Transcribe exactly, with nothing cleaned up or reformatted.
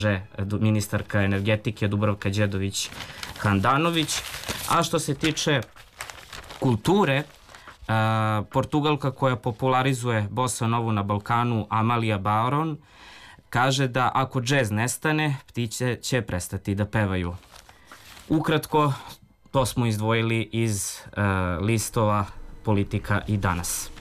ministarka energetike Dubravka Đedović Handanović. A što se tiče kulture, Portugalka koja popularizuje bossa novu na Balkanu, Amalija Baron, kaže da ako džez nestane, ptiće će prestati da pevaju. Ukratko, to smo izdvojili iz listova Politika i danas.